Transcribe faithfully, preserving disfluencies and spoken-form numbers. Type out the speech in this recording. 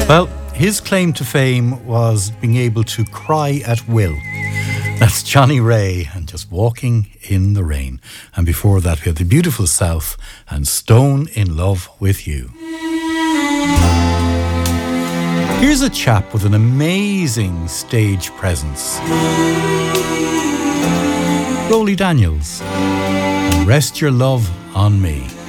Well, his claim to fame was being able to cry at will. That's Johnny Ray and Just Walking in the Rain. And before that, we had The Beautiful South and Stone in Love with You. Here's a chap with an amazing stage presence. Rolly Daniels. And Rest Your Love on Me.